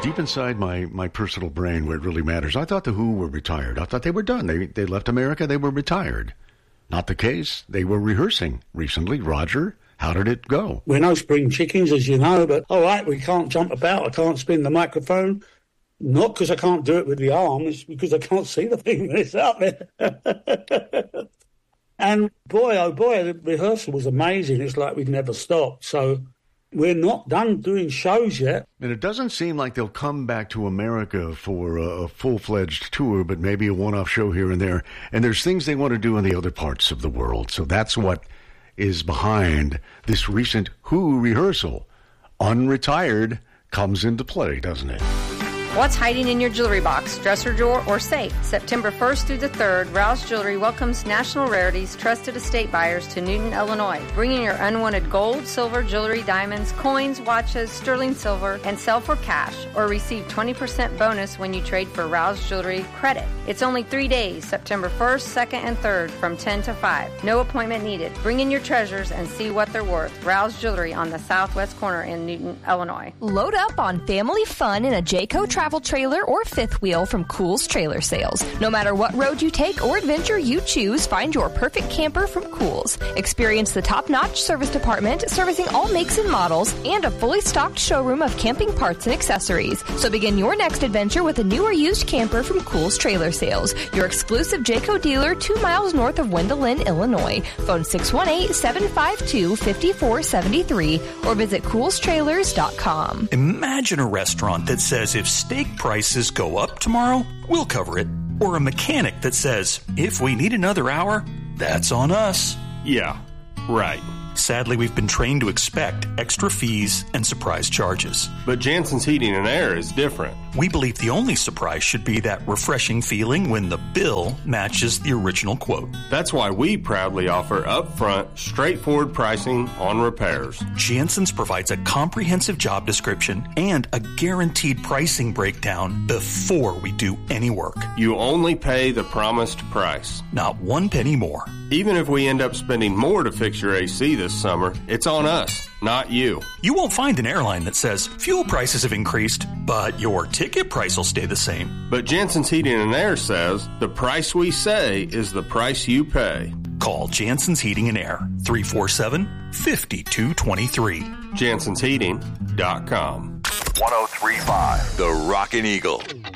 deep inside my personal brain where it really matters. I thought the Who were retired. I thought they were done. They left America. They were retired. Not the case. They were rehearsing recently. Roger, how did it go? We're no spring chickens, as you know, but all right, we can't jump about. I can't spin the microphone. Not because I can't do it with the arm. It's because I can't see the thing when it's up there. And boy, oh boy, the rehearsal was amazing. It's like we've never stopped. So we're not done doing shows yet. And it doesn't seem like they'll come back to America for a full-fledged tour, but maybe a one-off show here and there. And there's things they want to do in the other parts of the world. So that's what is behind this recent Who rehearsal. Unretired comes into play, doesn't it? What's hiding in your jewelry box, dresser drawer, or safe? September 1st through the 3rd, Rouse Jewelry welcomes National Rarities trusted estate buyers to Newton, Illinois. Bring in your unwanted gold, silver, jewelry, diamonds, coins, watches, sterling silver, and sell for cash, or receive 20% bonus when you trade for Rouse Jewelry credit. It's only 3 days, September 1st, 2nd, and 3rd from 10 to 5. No appointment needed. Bring in your treasures and see what they're worth. Rouse Jewelry on the southwest corner in Newton, Illinois. Load up on family fun in a Jayco travel trailer or fifth wheel from Kohl's Trailer Sales. No matter what road you take or adventure you choose, find your perfect camper from Kohl's. Experience the top-notch service department servicing all makes and models and a fully stocked showroom of camping parts and accessories. So begin your next adventure with a new or used camper from Kohl's Trailer Sales, your exclusive Jayco dealer 2 miles north of Wendelin, Illinois. Phone 618-752-5473 or visit kohlstrailers.com. Imagine a restaurant that says if steak prices go up tomorrow, we'll cover it. Or a mechanic that says, if we need another hour, that's on us. Yeah, right. Sadly, we've been trained to expect extra fees and surprise charges. But Jansen's Heating and Air is different. We believe the only surprise should be that refreshing feeling when the bill matches the original quote. That's why we proudly offer upfront, straightforward pricing on repairs. Jansen's provides a comprehensive job description and a guaranteed pricing breakdown before we do any work. You only pay the promised price. Not 1 penny more. Even if we end up spending more to fix your AC this summer, it's on us, not you. You won't find an airline that says fuel prices have increased, but your ticket price will stay the same. But Jansen's Heating and Air says the price we say is the price you pay. Call Jansen's Heating and Air, 347-5223. JansensHeating.com. 103.5 The Rockin' Eagle.